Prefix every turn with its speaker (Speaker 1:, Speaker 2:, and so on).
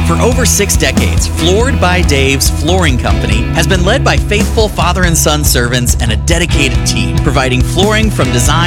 Speaker 1: For over 6 decades, Floored by Dave's Flooring Company has been led by faithful father and son servants and a dedicated team, providing flooring from design